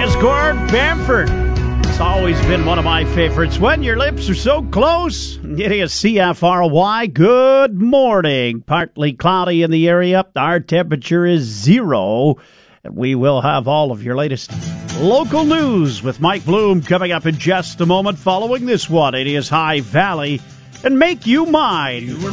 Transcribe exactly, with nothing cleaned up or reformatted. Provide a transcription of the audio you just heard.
is Gord Bamford. It's always been one of my favorites. When your lips are so close. It is C F R Y. Good morning. Partly cloudy in the area. Our temperature is zero. And we will have all of your latest local news with Mike Bloom coming up in just a moment. Following this one, it is High Valley and Make You Mine.